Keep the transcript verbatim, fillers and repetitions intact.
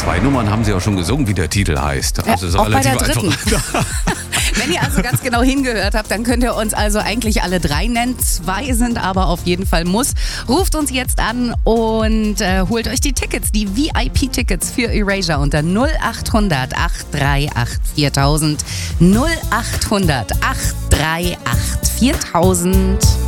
zwei Nummern haben Sie auch schon gesungen, wie der Titel heißt. Also Ja, ist auch bei relativ der dritten. einfach. Wenn ihr also ganz genau hingehört habt, dann könnt ihr uns also eigentlich alle drei nennen. Zwei sind aber auf jeden Fall Muss. Ruft uns jetzt an und äh, holt euch die Tickets, die V I P-Tickets für Erasure unter null acht hundert acht drei acht viertausend. null acht hundert acht drei acht viertausend.